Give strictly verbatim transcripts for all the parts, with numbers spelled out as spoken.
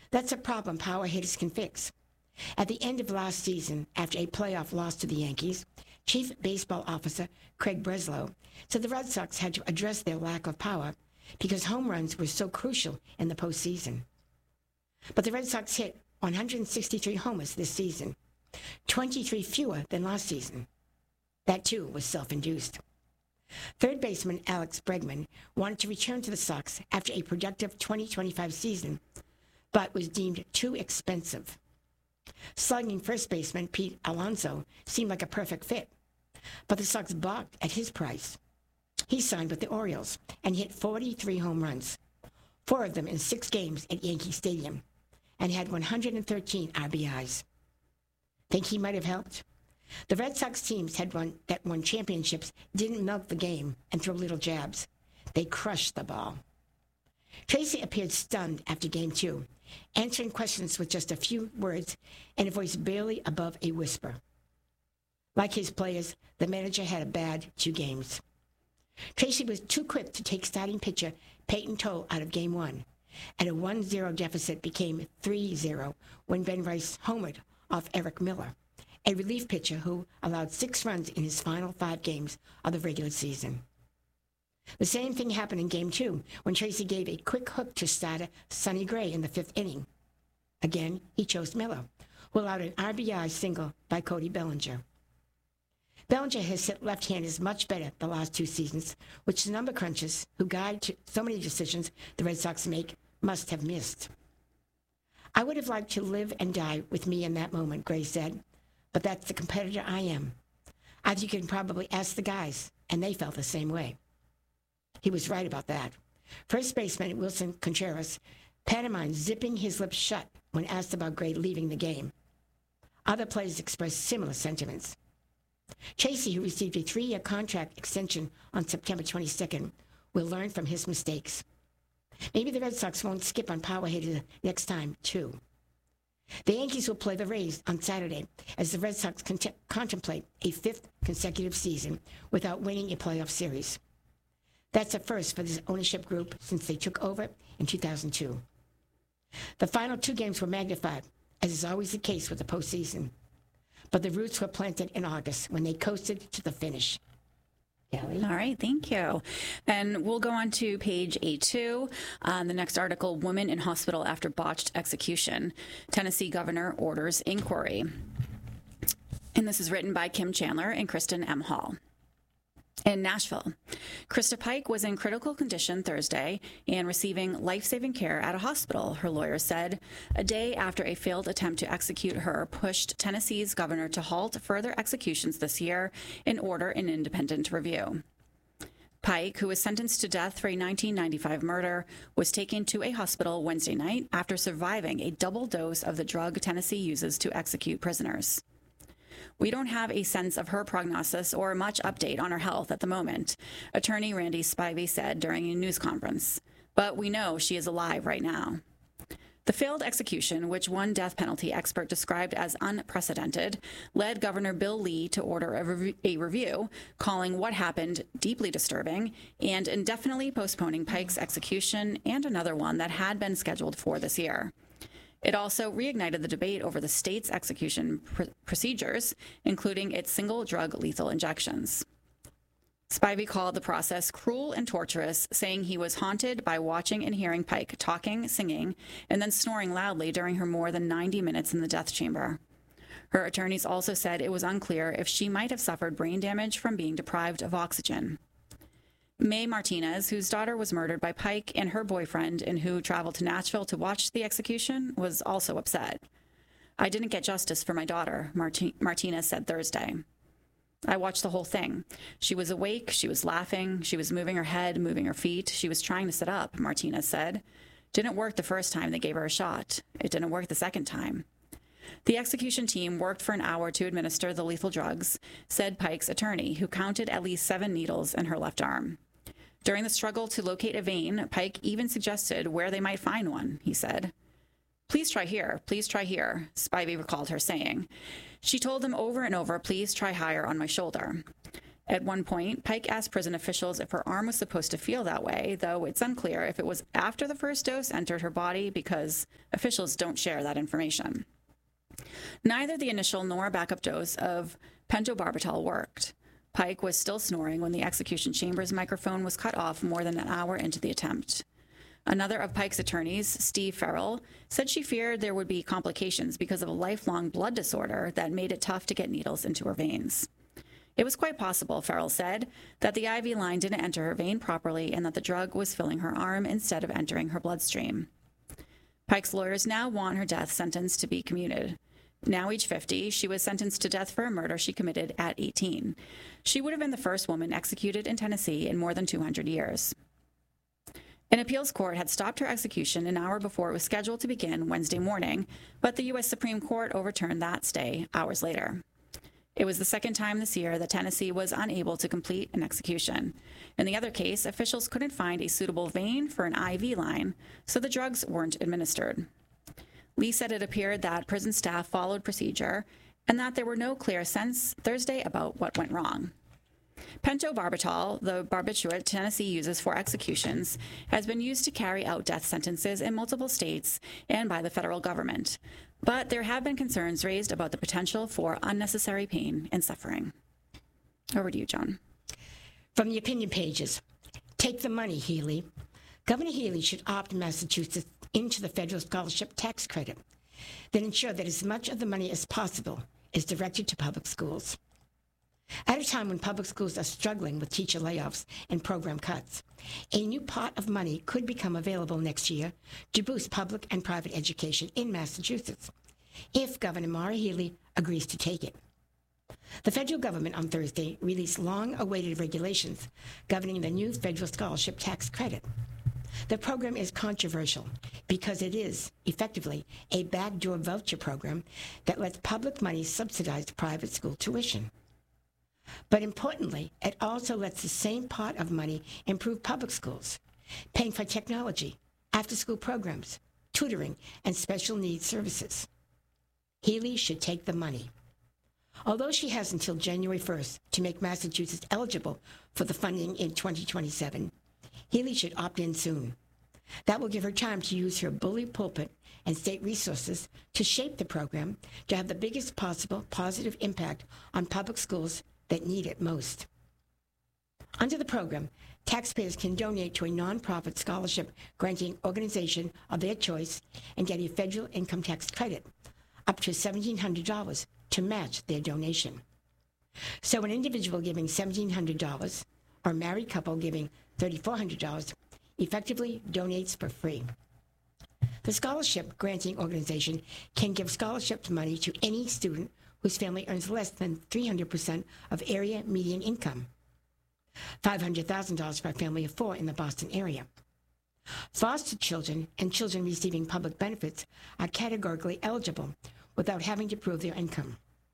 That's a problem power hitters can fix. At the end of last season, after a playoff loss to the Yankees, Chief Baseball Officer Craig Breslow said the Red Sox had to address their lack of power because home runs were so crucial in the postseason. But the Red Sox hit one hundred sixty-three homers this season, twenty-three fewer than last season. That, too, was self-induced. Third baseman Alex Bregman wanted to return to the Sox after a productive twenty twenty-five season, but was deemed too expensive. Slugging first baseman Pete Alonso seemed like a perfect fit, but the Sox balked at his price. He signed with the Orioles and hit forty-three home runs, four of them in six games at Yankee Stadium, and had one hundred thirteen R B Is. Think he might have helped? The Red Sox teams had won, that won championships didn't milk the game and throw little jabs. They crushed the ball. Tracy appeared stunned after game two, answering questions with just a few words and a voice barely above a whisper. Like his players, the manager had a bad two games. Tracy was too quick to take starting pitcher Peyton Toll out of game one, and a one zero deficit became three zero when Ben Rice homered off Eric Miller, a relief pitcher who allowed six runs in his final five games of the regular season. The same thing happened in game two when Tracy gave a quick hook to starter Sonny Gray in the fifth inning. Again, he chose Miller, who allowed an R B I single by Cody Bellinger. Bellinger has hit left-handers much better the last two seasons, which the number crunchers who guide to so many decisions the Red Sox make must have missed. I would have liked to live and die with me in that moment, Gray said, but that's the competitor I am. As you can probably ask the guys, and they felt the same way. He was right about that. First baseman Wilson Contreras pantomimed zipping his lips shut when asked about Gray leaving the game. Other players expressed similar sentiments. Tracy, who received a three-year contract extension on September twenty-second, will learn from his mistakes. Maybe the Red Sox won't skip on power hitters next time, too. The Yankees will play the Rays on Saturday as the Red Sox cont- contemplate a fifth consecutive season without winning a playoff series. That's a first for this ownership group since they took over in two thousand two. The final two games were magnified, as is always the case with the postseason. But the roots were planted in August when they coasted to the finish. Kelly? All right, thank you. And we'll go on to page A two. Um, the next article, Woman in Hospital After Botched Execution. Tennessee Governor Orders Inquiry. And this is written by Kim Chandler and Kristen M. Hall. In Nashville, Krista Pike was in critical condition Thursday and receiving life-saving care at a hospital, her lawyer said, a day after a failed attempt to execute her pushed Tennessee's governor to halt further executions this year and order an independent review. Pike, who was sentenced to death for a nineteen ninety-five murder, was taken to a hospital Wednesday night after surviving a double dose of the drug Tennessee uses to execute prisoners. We don't have a sense of her prognosis or much update on her health at the moment, attorney Randy Spivey said during a news conference, but we know she is alive right now. The failed execution, which one death penalty expert described as unprecedented, led Governor Bill Lee to order a, rev- a review, calling what happened deeply disturbing and indefinitely postponing Pike's execution and another one that had been scheduled for this year. It also reignited the debate over the state's execution pr- procedures, including its single drug lethal injections. Spivey called the process cruel and torturous, saying he was haunted by watching and hearing Pike talking, singing, and then snoring loudly during her more than ninety minutes in the death chamber. Her attorneys also said it was unclear if she might have suffered brain damage from being deprived of oxygen. May Martinez, whose daughter was murdered by Pike and her boyfriend and who traveled to Nashville to watch the execution, was also upset. I didn't get justice for my daughter, Marti- Martinez said Thursday. I watched the whole thing. She was awake, she was laughing, she was moving her head, moving her feet, she was trying to sit up, Martinez said. Didn't work the first time they gave her a shot. It didn't work the second time. The execution team worked for an hour to administer the lethal drugs, said Pike's attorney, who counted at least seven needles in her left arm. During the struggle to locate a vein, Pike even suggested where they might find one, he said. Please try here, please try here, Spivey recalled her saying. She told him over and over, please try higher on my shoulder. At one point, Pike asked prison officials if her arm was supposed to feel that way, though it's unclear if it was after the first dose entered her body because officials don't share that information. Neither the initial nor backup dose of pentobarbital worked. Pike was still snoring when the execution chamber's microphone was cut off more than an hour into the attempt. Another of Pike's attorneys, Steve Farrell, said she feared there would be complications because of a lifelong blood disorder that made it tough to get needles into her veins. It was quite possible, Farrell said, that the I V line didn't enter her vein properly and that the drug was filling her arm instead of entering her bloodstream. Pike's lawyers now want her death sentence to be commuted. Now age fifty, she was sentenced to death for a murder she committed at eighteen. She would have been the first woman executed in Tennessee in more than two hundred years. An appeals court had stopped her execution an hour before it was scheduled to begin Wednesday morning, but the U S Supreme Court overturned that stay hours later. It was the second time this year that Tennessee was unable to complete an execution. In the other case, officials couldn't find a suitable vein for an I V line, so the drugs weren't administered. Lee said it appeared that prison staff followed procedure and that there were no clear sense Thursday about what went wrong. Pentobarbital, the barbiturate Tennessee uses for executions, has been used to carry out death sentences in multiple states and by the federal government. But there have been concerns raised about the potential for unnecessary pain and suffering. Over to you, John. From the opinion pages, take the money, Healey. Governor Healey should opt Massachusetts into the federal scholarship tax credit, then ensure that as much of the money as possible is directed to public schools. At a time when public schools are struggling with teacher layoffs and program cuts, a new pot of money could become available next year to boost public and private education in Massachusetts, if Governor Maura Healey agrees to take it. The federal government on Thursday released long-awaited regulations governing the new federal scholarship tax credit. The program is controversial because it is, effectively, a backdoor voucher program that lets public money subsidize private school tuition. But importantly, it also lets the same pot of money improve public schools, paying for technology, after-school programs, tutoring, and special needs services. Healey should take the money. Although she has until January first to make Massachusetts eligible for the funding in twenty twenty-seven, Healey should opt in soon. That will give her time to use her bully pulpit and state resources to shape the program to have the biggest possible positive impact on public schools that need it most. Under the program, taxpayers can donate to a nonprofit scholarship granting organization of their choice and get a federal income tax credit, up to seventeen hundred dollars, to match their donation. So an individual giving seventeen hundred dollars or a married couple giving three thousand four hundred dollars effectively donates for free. The scholarship granting organization can give scholarships money to any student whose family earns less than three hundred percent of area median income, five hundred thousand dollars for a family of four in the Boston area. Foster children and children receiving public benefits are categorically eligible without having to prove their income.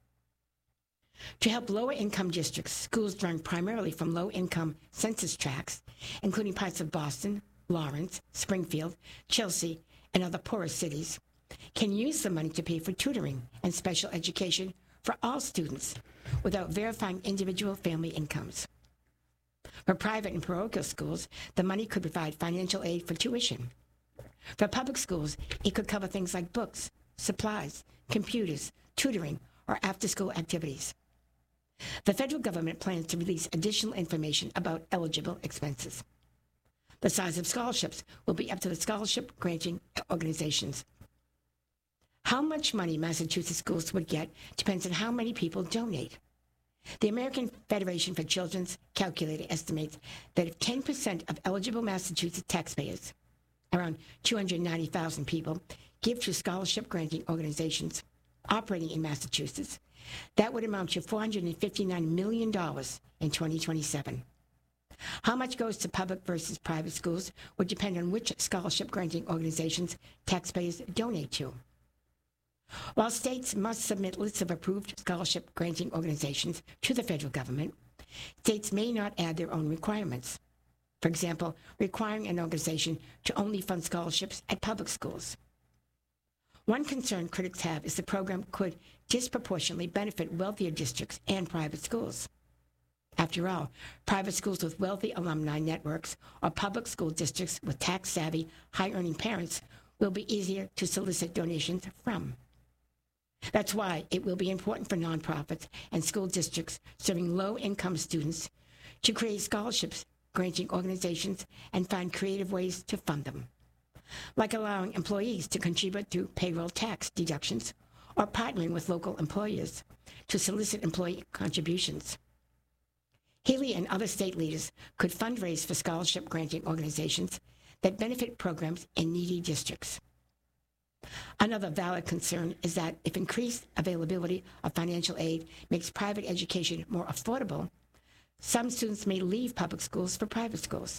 To help lower-income districts, schools drawn primarily from low-income census tracts, including parts of Boston, Lawrence, Springfield, Chelsea, and other poorer cities, can use the money to pay for tutoring and special education for all students without verifying individual family incomes. For private and parochial schools, the money could provide financial aid for tuition. For public schools, it could cover things like books, supplies, computers, tutoring, or after-school activities. The federal government plans to release additional information about eligible expenses. The size of scholarships will be up to the scholarship granting organizations. How much money Massachusetts schools would get depends on how many people donate. The American Federation for Children's Calculator estimates that if ten percent of eligible Massachusetts taxpayers, around two hundred ninety thousand people, give to scholarship granting organizations operating in Massachusetts, that would amount to four hundred fifty-nine million dollars in twenty twenty-seven. How much goes to public versus private schools would depend on which scholarship granting organizations taxpayers donate to. While states must submit lists of approved scholarship granting organizations to the federal government, states may not add their own requirements. For example, requiring an organization to only fund scholarships at public schools. One concern critics have is the program could disproportionately benefit wealthier districts and private schools. After all, private schools with wealthy alumni networks or public school districts with tax-savvy, high-earning parents will be easier to solicit donations from. That's why it will be important for nonprofits and school districts serving low-income students to create scholarships granting organizations and find creative ways to fund them, like allowing employees to contribute to payroll tax deductions or partnering with local employers to solicit employee contributions. Healy and other state leaders could fundraise for scholarship granting organizations that benefit programs in needy districts. Another valid concern is that if increased availability of financial aid makes private education more affordable, some students may leave public schools for private schools.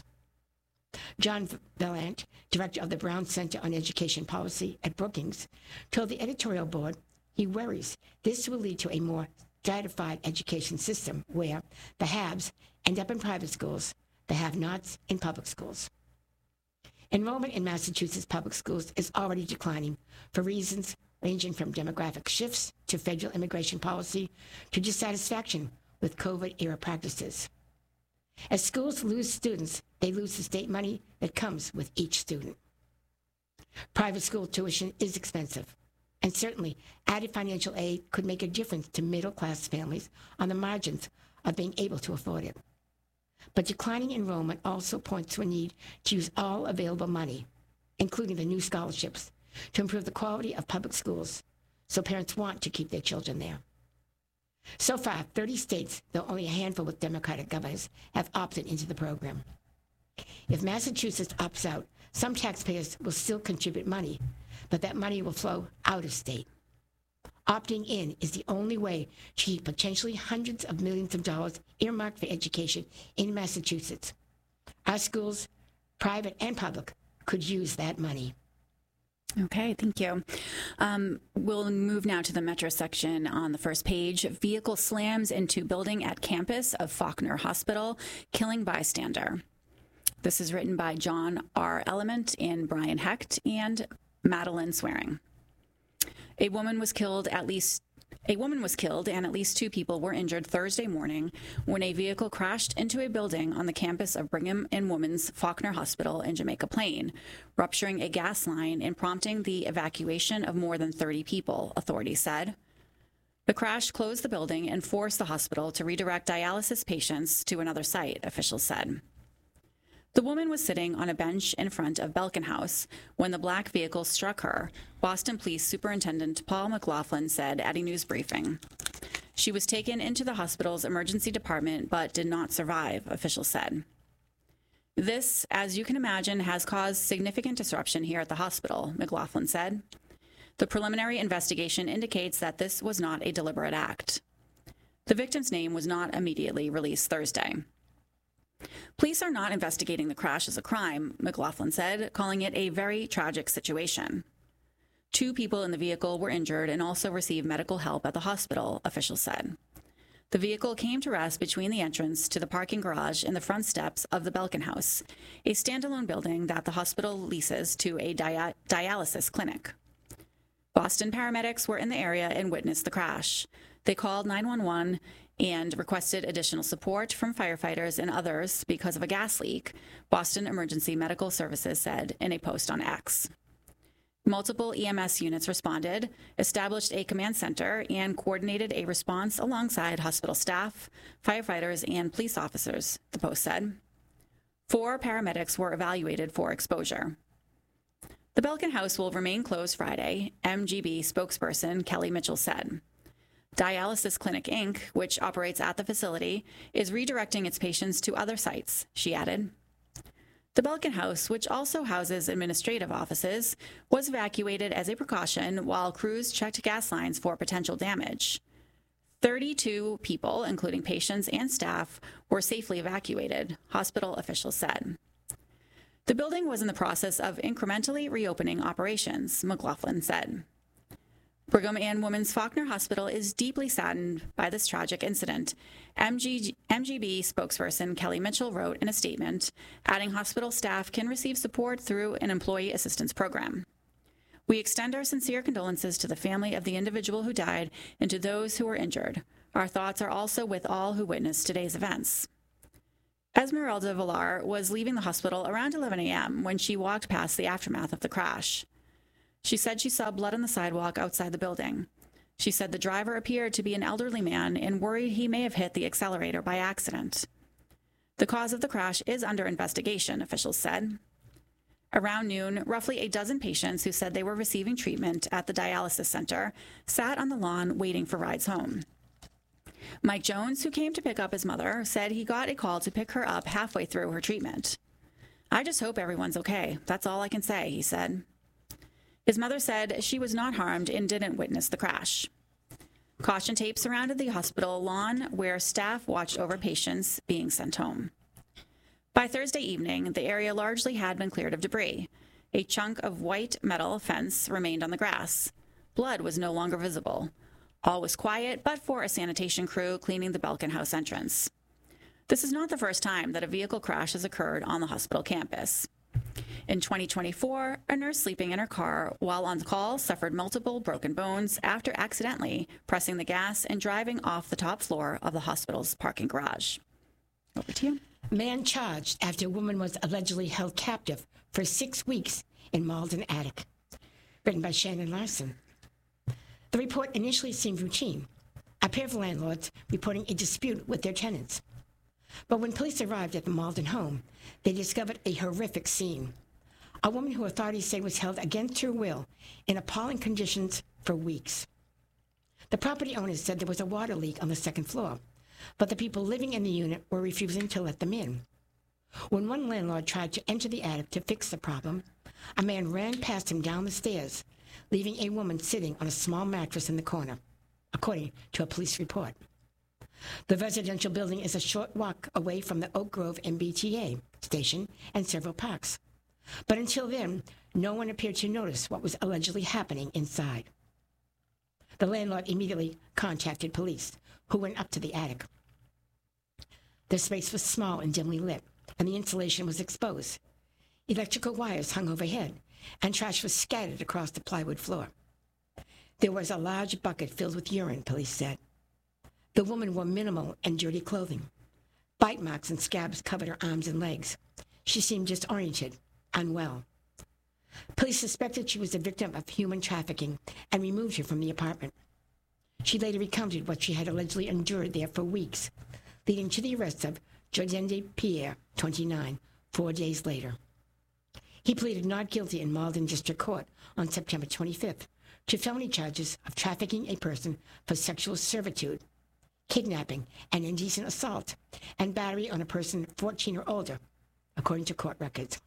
John Vaillant, director of the Brown Center on Education Policy at Brookings, told the editorial board he worries this will lead to a more stratified education system where the haves end up in private schools, the have-nots in public schools. Enrollment in Massachusetts public schools is already declining for reasons ranging from demographic shifts to federal immigration policy to dissatisfaction with COVID-era practices. As schools lose students, they lose the state money that comes with each student. Private school tuition is expensive, and certainly added financial aid could make a difference to middle-class families on the margins of being able to afford it. But declining enrollment also points to a need to use all available money, including the new scholarships, to improve the quality of public schools so parents want to keep their children there. So far, thirty states, though only a handful with Democratic governors, have opted into the program. If Massachusetts opts out, some taxpayers will still contribute money, but that money will flow out of state. Opting in is the only way to keep potentially hundreds of millions of dollars earmarked for education in Massachusetts. Our schools, private and public, could use that money. Okay, thank you. Um, we'll move now to the Metro section on the first page. Vehicle slams into building at campus of Faulkner Hospital, killing bystander. This is written by John R. Element and Brian Hecht and Madeline Swearing. A woman was killed at least A woman was killed and at least two people were injured Thursday morning when a vehicle crashed into a building on the campus of Brigham and Women's Faulkner Hospital in Jamaica Plain, rupturing a gas line and prompting the evacuation of more than thirty people, authorities said. The crash closed the building and forced the hospital to redirect dialysis patients to another site, officials said. The woman was sitting on a bench in front of Belkin House when the black vehicle struck her, Boston Police Superintendent Paul McLaughlin said at a news briefing. She was taken into the hospital's emergency department but did not survive, officials said. This, as you can imagine, has caused significant disruption here at the hospital, McLaughlin said. The preliminary investigation indicates that this was not a deliberate act. The victim's name was not immediately released Thursday. Police are not investigating the crash as a crime, McLaughlin said, calling it a very tragic situation. Two people in the vehicle were injured and also received medical help at the hospital, officials said. The vehicle came to rest between the entrance to the parking garage and the front steps of the Belkin House, a standalone building that the hospital leases to a dia- dialysis clinic. Boston paramedics were in the area and witnessed the crash. They called nine one one and requested additional support from firefighters and others because of a gas leak, Boston Emergency Medical Services said in a post on X. Multiple E M S units responded, established a command center, and coordinated a response alongside hospital staff, firefighters, and police officers, the post said. Four paramedics were evaluated for exposure. The Belkin House will remain closed Friday, M G B spokesperson Kelly Mitchell said. Dialysis Clinic, Incorporated, which operates at the facility, is redirecting its patients to other sites, she added. The Belkin House, which also houses administrative offices, was evacuated as a precaution while crews checked gas lines for potential damage. thirty-two people, including patients and staff, were safely evacuated, hospital officials said. The building was in the process of incrementally reopening operations, McLaughlin said. Brigham and Women's Faulkner Hospital is deeply saddened by this tragic incident, M G, M G B spokesperson Kelly Mitchell wrote in a statement, adding hospital staff can receive support through an employee assistance program. We extend our sincere condolences to the family of the individual who died and to those who were injured. Our thoughts are also with all who witnessed today's events. Esmeralda Villar was leaving the hospital around eleven a.m. when she walked past the aftermath of the crash. She said she saw blood on the sidewalk outside the building. She said the driver appeared to be an elderly man and worried he may have hit the accelerator by accident. The cause of the crash is under investigation, officials said. Around noon, roughly a dozen patients who said they were receiving treatment at the dialysis center sat on the lawn waiting for rides home. Mike Jones, who came to pick up his mother, said he got a call to pick her up halfway through her treatment. "I just hope everyone's okay. That's all I can say," he said. His mother said she was not harmed and didn't witness the crash. Caution tape surrounded the hospital lawn where staff watched over patients being sent home. By Thursday evening, the area largely had been cleared of debris. A chunk of white metal fence remained on the grass. Blood was no longer visible. All was quiet, but for a sanitation crew cleaning the Belkin House entrance. This is not the first time that a vehicle crash has occurred on the hospital campus. In twenty twenty-four, a nurse sleeping in her car while on call suffered multiple broken bones after accidentally pressing the gas and driving off the top floor of the hospital's parking garage. Over to you. Man charged after a woman was allegedly held captive for six weeks in Malden attic. Written by Shannon Larson. The report initially seemed routine, a pair of landlords reporting a dispute with their tenants. But when police arrived at the Malden home, they discovered a horrific scene. A woman who authorities say was held against her will in appalling conditions for weeks. The property owners said there was a water leak on the second floor, but the people living in the unit were refusing to let them in. When one landlord tried to enter the attic to fix the problem, a man ran past him down the stairs, leaving a woman sitting on a small mattress in the corner, according to a police report. The residential building is a short walk away from the Oak Grove M B T A station and several parks. But until then, no one appeared to notice what was allegedly happening inside. The landlord immediately contacted police, who went up to the attic. The space was small and dimly lit, and the insulation was exposed. Electrical wires hung overhead, and trash was scattered across the plywood floor. There was a large bucket filled with urine, police said. The woman wore minimal and dirty clothing. Bite marks and scabs covered her arms and legs. She seemed disoriented, unwell. Police suspected she was a victim of human trafficking and removed her from the apartment. She later recounted what she had allegedly endured there for weeks, leading to the arrest of Jodende Pierre, twenty-nine, four days later. He pleaded not guilty in Malden District Court on September twenty-fifth to felony charges of trafficking a person for sexual servitude, kidnapping and indecent assault, and battery on a person fourteen or older, according to court records.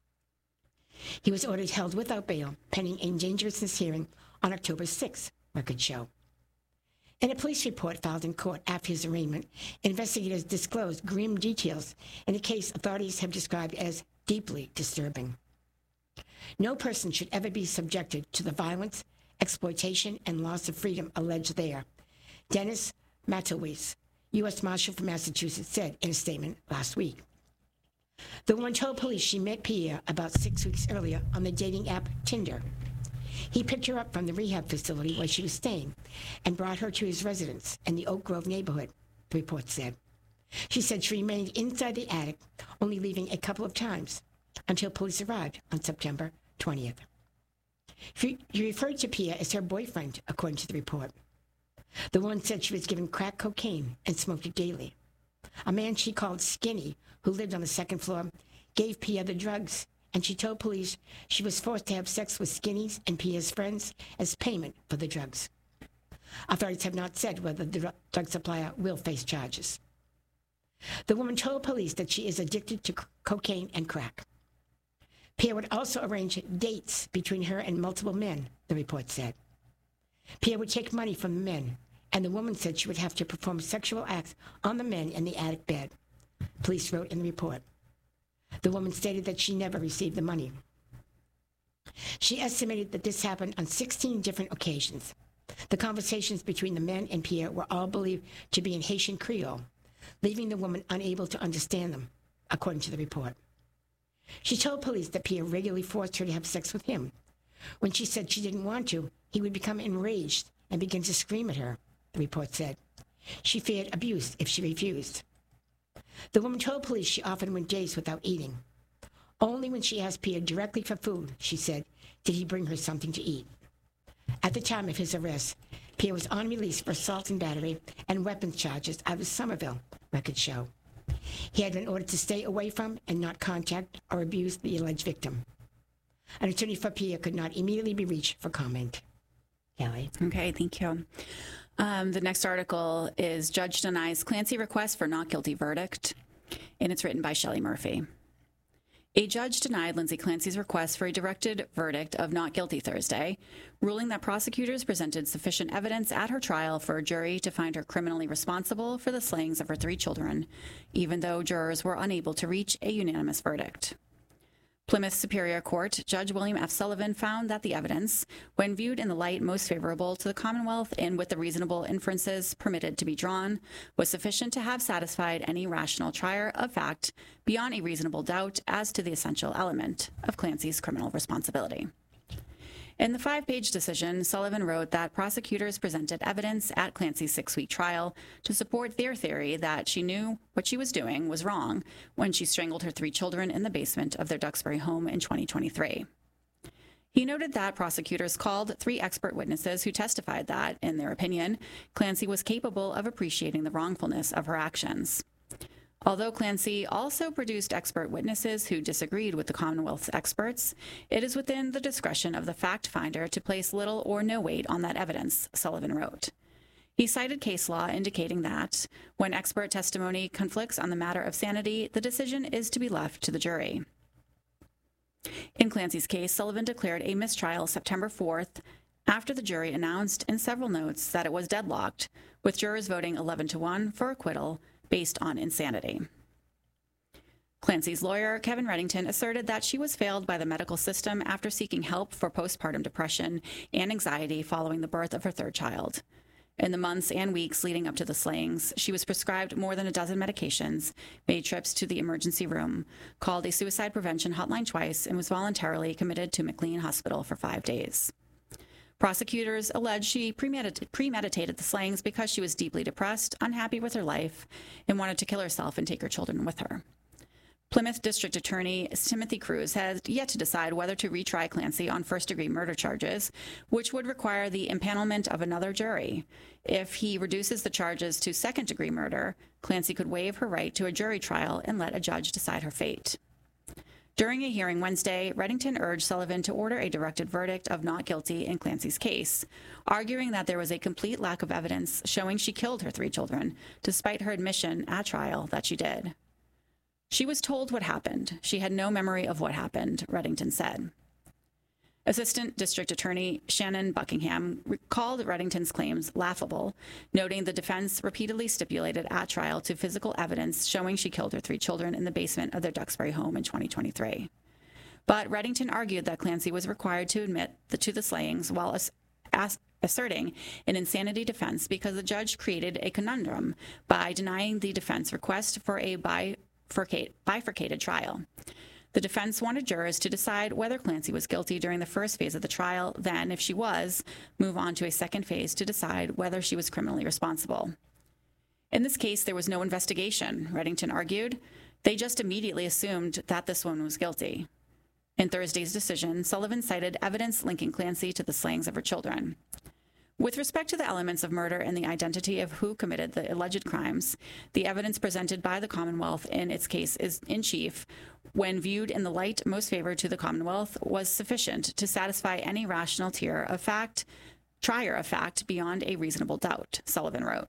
He was ordered held without bail, pending a dangerousness hearing on October sixth, records show. In a police report filed in court after his arraignment, investigators disclosed grim details in a case authorities have described as deeply disturbing. No person should ever be subjected to the violence, exploitation, and loss of freedom alleged there, Dennis Matowis, U S Marshal for Massachusetts, said in a statement last week. The woman told police she met Pierre about six weeks earlier on the dating app Tinder. He picked her up from the rehab facility where she was staying and brought her to his residence in the Oak Grove neighborhood, the report said. She said she remained inside the attic, only leaving a couple of times, until police arrived on September twentieth. She referred to Pierre as her boyfriend, according to the report. The woman said she was given crack cocaine and smoked it daily. A man she called Skinny, who lived on the second floor, gave Pierre the drugs, and she told police she was forced to have sex with Skinny's and Pierre's friends as payment for the drugs. Authorities have not said whether the drug supplier will face charges. The woman told police that she is addicted to cocaine and crack. Pierre would also arrange dates between her and multiple men, the report said. Pierre would take money from the men, and the woman said she would have to perform sexual acts on the men in the attic bed, police wrote in the report. The woman stated that she never received the money. She estimated that this happened on sixteen different occasions. The conversations between the men and Pierre were all believed to be in Haitian Creole, leaving the woman unable to understand them, according to the report. She told police that Pierre regularly forced her to have sex with him. When she said she didn't want to, he would become enraged and begin to scream at her, the report said. She feared abuse if she refused. The woman told police she often went days without eating. Only when she asked Pierre directly for food, she said, did he bring her something to eat. At the time of his arrest, Pierre was on release for assault and battery and weapons charges out of Somerville, records show. He had been ordered to stay away from and not contact or abuse the alleged victim. An attorney for Pierre could not immediately be reached for comment. Kelly. Okay, thank you. Um, the next article is Judge Denies Clancy Request for Not Guilty Verdict, and it's written by Shelley Murphy. A judge denied Lindsay Clancy's request for a directed verdict of not guilty Thursday, ruling that prosecutors presented sufficient evidence at her trial for a jury to find her criminally responsible for the slayings of her three children, even though jurors were unable to reach a unanimous verdict. Plymouth Superior Court Judge William F. Sullivan found that the evidence, when viewed in the light most favorable to the Commonwealth and with the reasonable inferences permitted to be drawn, was sufficient to have satisfied any rational trier of fact beyond a reasonable doubt as to the essential element of Clancy's criminal responsibility. In the five-page decision, Sullivan wrote that prosecutors presented evidence at Clancy's six-week trial to support their theory that she knew what she was doing was wrong when she strangled her three children in the basement of their Duxbury home in twenty twenty-three. He noted that prosecutors called three expert witnesses who testified that, in their opinion, Clancy was capable of appreciating the wrongfulness of her actions. Although Clancy also produced expert witnesses who disagreed with the Commonwealth's experts, it is within the discretion of the fact finder to place little or no weight on that evidence, Sullivan wrote. He cited case law indicating that, when expert testimony conflicts on the matter of sanity, the decision is to be left to the jury. In Clancy's case, Sullivan declared a mistrial September fourth after the jury announced in several notes that it was deadlocked, with jurors voting eleven to one for acquittal based on insanity. Clancy's lawyer, Kevin Reddington, asserted that she was failed by the medical system after seeking help for postpartum depression and anxiety following the birth of her third child. In the months and weeks leading up to the slayings, she was prescribed more than a dozen medications, made trips to the emergency room, called a suicide prevention hotline twice, and was voluntarily committed to McLean Hospital for five days. Prosecutors allege she premedit- premeditated the slayings because she was deeply depressed, unhappy with her life, and wanted to kill herself and take her children with her. Plymouth District Attorney Timothy Cruz has yet to decide whether to retry Clancy on first-degree murder charges, which would require the impanelment of another jury. If he reduces the charges to second-degree murder, Clancy could waive her right to a jury trial and let a judge decide her fate. During a hearing Wednesday, Reddington urged Sullivan to order a directed verdict of not guilty in Clancy's case, arguing that there was a complete lack of evidence showing she killed her three children, despite her admission at trial that she did. She was told what happened. She had no memory of what happened, Reddington said. Assistant District Attorney Shannon Buckingham called Reddington's claims laughable, noting the defense repeatedly stipulated at trial to physical evidence showing she killed her three children in the basement of their Duxbury home in twenty twenty-three. But Reddington argued that Clancy was required to admit the, to the slayings while as, as, asserting an insanity defense because the judge created a conundrum by denying the defense request for a bifurcate, bifurcated trial. The defense wanted jurors to decide whether Clancy was guilty during the first phase of the trial, then, if she was, move on to a second phase to decide whether she was criminally responsible. In this case, there was no investigation, Reddington argued. They just immediately assumed that this woman was guilty. In Thursday's decision, Sullivan cited evidence linking Clancy to the slayings of her children. With respect to the elements of murder and the identity of who committed the alleged crimes, the evidence presented by the Commonwealth in its case is in chief, when viewed in the light most favored to the Commonwealth, was sufficient to satisfy any rational tier of fact, trier of fact beyond a reasonable doubt, Sullivan wrote.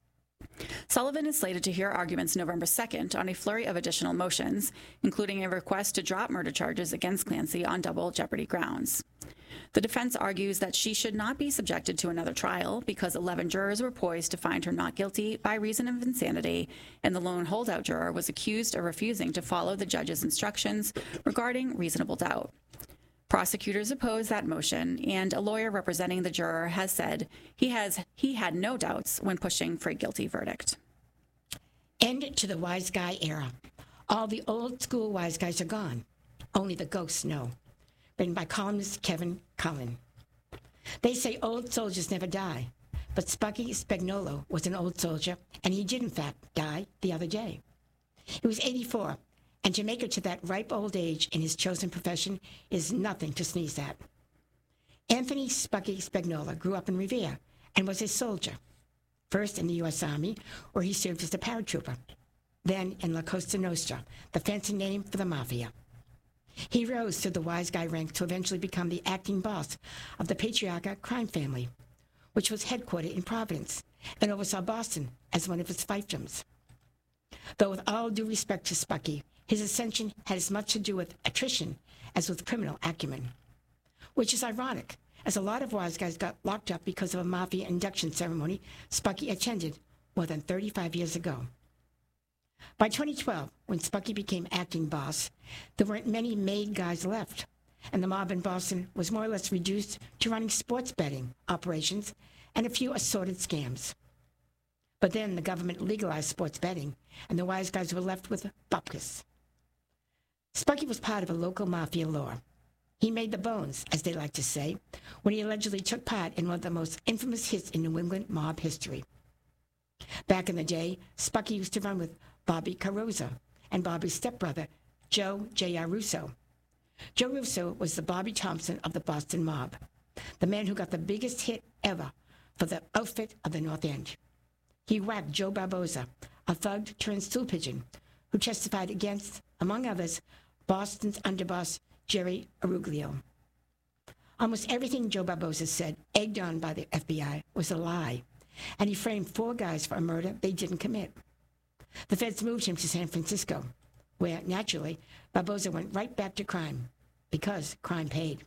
Sullivan is slated to hear arguments November second on a flurry of additional motions, including a request to drop murder charges against Clancy on double jeopardy grounds. The defense argues that she should not be subjected to another trial because eleven jurors were poised to find her not guilty by reason of insanity, and the lone holdout juror was accused of refusing to follow the judge's instructions regarding reasonable doubt. Prosecutors oppose that motion, and a lawyer representing the juror has said he has he had no doubts when pushing for a guilty verdict. End to the wise guy era. All the old school wise guys are gone. Only the ghosts know. Written by columnist Kevin Cullen. They say old soldiers never die, But Spucky Spagnuolo was an old soldier, and he did, in fact, die the other day. He was eighty-four, and to make it to that ripe old age in his chosen profession is nothing to sneeze at. Anthony Spucky Spagnuolo grew up in Revere and was a soldier, first in the U S Army, where he served as a paratrooper, then in La Cosa Nostra, the fancy name for the Mafia. He rose through the wise guy ranks to eventually become the acting boss of the Patriarca crime family, which was headquartered in Providence and oversaw Boston as one of its fiefdoms. Though with all due respect to Spucky, his ascension had as much to do with attrition as with criminal acumen, which is ironic, as a lot of wise guys got locked up because of a Mafia induction ceremony Spucky attended more than thirty-five years ago. By twenty twelve, when Spucky became acting boss, there weren't many made guys left, and the mob in Boston was more or less reduced to running sports betting operations and a few assorted scams. But then the government legalized sports betting, and the wise guys were left with bupkis. Spucky was part of a local mafia lore. He made the bones, as they like to say, when he allegedly took part in one of the most infamous hits in New England mob history. Back in the day, Spucky used to run with Bobby Carosa and Bobby's stepbrother, Joe J R. Russo. Joe Russo was the Bobby Thompson of the Boston mob, the man who got the biggest hit ever for the outfit of the North End. He whacked Joe Barboza, a thug turned stool pigeon, who testified against, among others, Boston's underboss, Jerry Aruglio. Almost everything Joe Barboza said, egged on by the F B I, was a lie, and he framed four guys for a murder they didn't commit. The feds moved him to San Francisco, where, naturally, Barboza went right back to crime, because crime paid.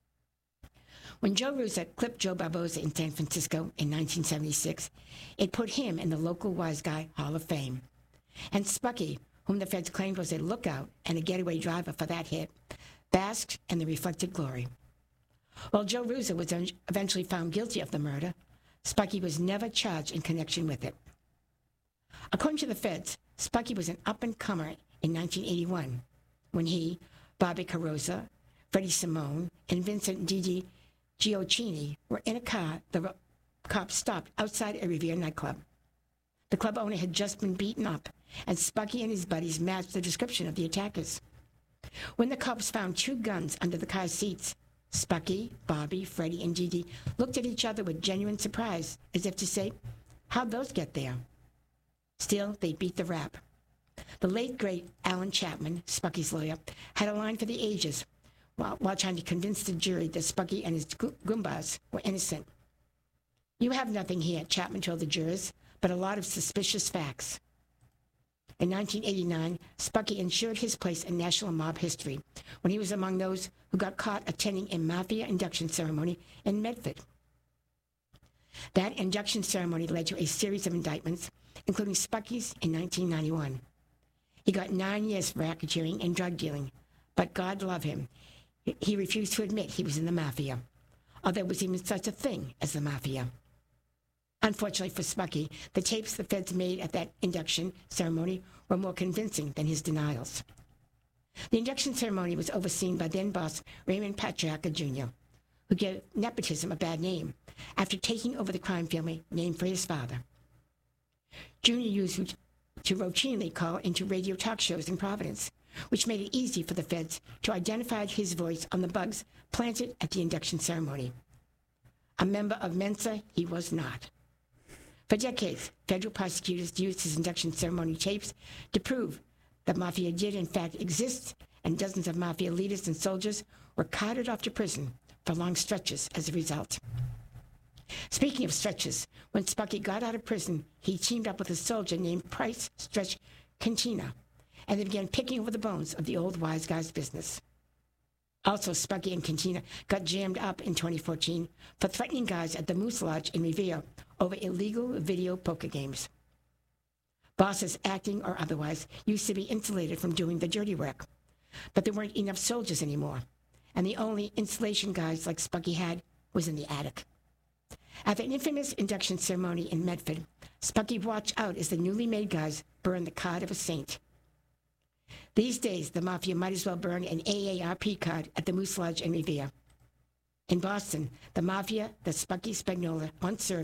When Joe Russo clipped Joe Barboza in San Francisco in nineteen seventy-six, it put him in the local wise guy Hall of Fame. And Spucky, whom the feds claimed was a lookout and a getaway driver for that hit, basked in the reflected glory. While Joe Russo was eventually found guilty of the murder, Spucky was never charged in connection with it. According to the feds, Spucky was an up-and-comer in nineteen eighty-one, when he, Bobby Carosa, Freddie Simone, and Vincent Didi Gioccini were in a car the cops stopped outside a Revere nightclub. The club owner had just been beaten up, and Spucky and his buddies matched the description of the attackers. When the cops found two guns under the car's seats, Spucky, Bobby, Freddie, and Didi looked at each other with genuine surprise, as if to say, how'd those get there? Still, they beat the rap. The late, great Alan Chapman, Spucky's lawyer, had a line for the ages while, while trying to convince the jury that Spucky and his goombas were innocent. You have nothing here, Chapman told the jurors, but a lot of suspicious facts. In nineteen eighty-nine, Spucky ensured his place in national mob history when he was among those who got caught attending a mafia induction ceremony in Medford. That induction ceremony led to a series of indictments, including Spucky's in nineteen ninety-one. He got nine years for racketeering and drug dealing, but God love him, he refused to admit he was in the mafia, or there was even such a thing as the mafia. Unfortunately for Spucky, the tapes the feds made at that induction ceremony were more convincing than his denials. The induction ceremony was overseen by then-boss Raymond Patriarca Junior, who gave nepotism a bad name after taking over the crime family named for his father. Junior used to routinely call into radio talk shows in Providence, which made it easy for the feds to identify his voice on the bugs planted at the induction ceremony. A member of Mensa, he was not. For decades, federal prosecutors used his induction ceremony tapes to prove that Mafia did in fact exist, and dozens of Mafia leaders and soldiers were carted off to prison for long stretches as a result. Speaking of stretches, when Spucky got out of prison, he teamed up with a soldier named Price Stretch Cantina, and they began picking over the bones of the old wise guy's business. Also, Spucky and Cantina got jammed up in twenty fourteen for threatening guys at the Moose Lodge in Revere over illegal video poker games. Bosses, acting or otherwise, used to be insulated from doing the dirty work, but there weren't enough soldiers anymore, and the only insulation guys like Spucky had was in the attic. At the infamous induction ceremony in Medford, Spucky watched out as the newly made guys burned the card of a saint. These days, the Mafia might as well burn an A A R P card at the Moose Lodge in Revere. In Boston, the Mafia that Spucky Spagnuolo once served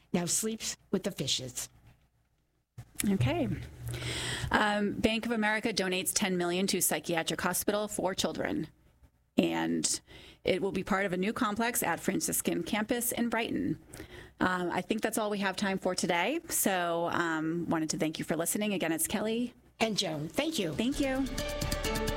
now sleeps with the fishes. Okay. Um, Bank of America donates ten million dollars to psychiatric hospital for children. And it will be part of a new complex at Franciscan campus in Brighton. Um, I think that's all we have time for today. So um, wanted to thank you for listening. Again, it's Kelly. And Joan. Thank you. Thank you.